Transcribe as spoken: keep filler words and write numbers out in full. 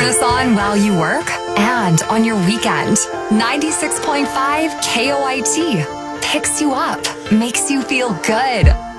Turn us on while you work and on your weekend. ninety-six point five K O I T picks you up, makes you feel good.